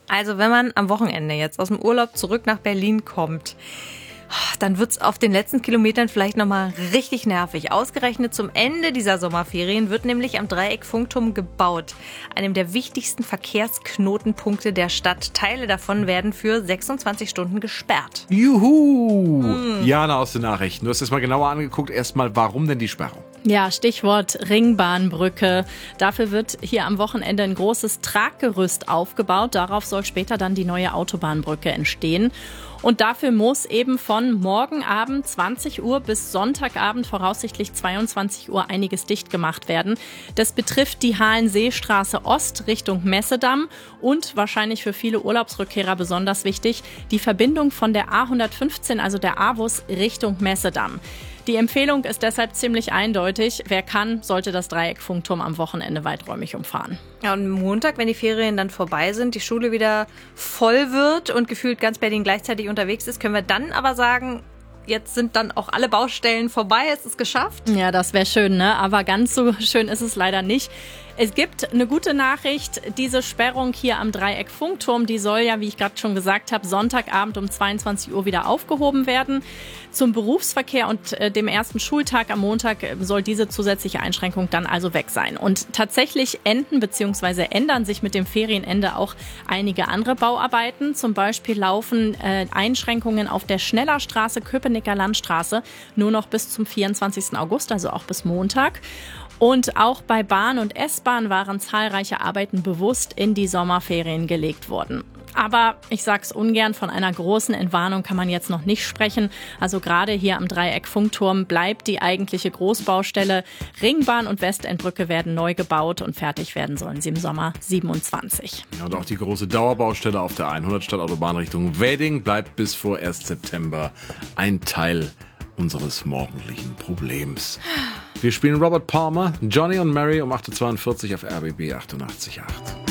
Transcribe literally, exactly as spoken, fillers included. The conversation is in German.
Also wenn man am Wochenende jetzt aus dem Urlaub zurück nach Berlin kommt, dann wird's auf den letzten Kilometern vielleicht nochmal richtig nervig. Ausgerechnet zum Ende dieser Sommerferien wird nämlich am Dreieck Funkturm gebaut. Einem der wichtigsten Verkehrsknotenpunkte der Stadt. Teile davon werden für sechsundzwanzig Stunden gesperrt. Juhu! Mm. Jana aus den Nachrichten. Du hast es mal genauer angeguckt. Erstmal, warum denn die Sperrung? Ja, Stichwort Ringbahnbrücke. Dafür wird hier am Wochenende ein großes Traggerüst aufgebaut. Darauf soll später dann die neue Autobahnbrücke entstehen. Und dafür muss eben von morgen Abend zwanzig Uhr bis Sonntagabend voraussichtlich zweiundzwanzig Uhr einiges dicht gemacht werden. Das betrifft die Halenseestraße Ost Richtung Messedamm und wahrscheinlich für viele Urlaubsrückkehrer besonders wichtig, die Verbindung von der A hundertfünfzehn, also der A W U S, Richtung Messedamm. Die Empfehlung ist deshalb ziemlich eindeutig. Wer kann, sollte das Dreieck Funkturm am Wochenende weiträumig umfahren. Ja, und Montag, wenn die Ferien dann vorbei sind, die Schule wieder voll wird und gefühlt ganz Berlin gleichzeitig unterwegs ist, können wir dann aber sagen, jetzt sind dann auch alle Baustellen vorbei, es ist geschafft. Ja, das wäre schön, ne? Aber ganz so schön ist es leider nicht. Es gibt eine gute Nachricht, diese Sperrung hier am Dreieck Funkturm, die soll ja, wie ich gerade schon gesagt habe, Sonntagabend um zweiundzwanzig Uhr wieder aufgehoben werden. Zum Berufsverkehr und äh, dem ersten Schultag am Montag äh, soll diese zusätzliche Einschränkung dann also weg sein. Und tatsächlich enden bzw. ändern sich mit dem Ferienende auch einige andere Bauarbeiten. Zum Beispiel laufen äh, Einschränkungen auf der Schnellerstraße, Köpenicker Landstraße nur noch bis zum vierundzwanzigsten August, also auch bis Montag. Und auch bei Bahn und S-Bahn waren zahlreiche Arbeiten bewusst in die Sommerferien gelegt worden. Aber ich sag's ungern, von einer großen Entwarnung kann man jetzt noch nicht sprechen. Also gerade hier am Dreieck Funkturm bleibt die eigentliche Großbaustelle. Ringbahn und Westendbrücke werden neu gebaut und fertig werden sollen sie im Sommer siebenundzwanzig. Ja, und auch die große Dauerbaustelle auf der hundert Stadtautobahn Richtung Wedding bleibt bis vorerst September ein Teil unseres morgendlichen Problems. Wir spielen Robert Palmer, Johnny und Mary um acht Uhr zweiundvierzig auf R B B achtundachtzig Komma acht.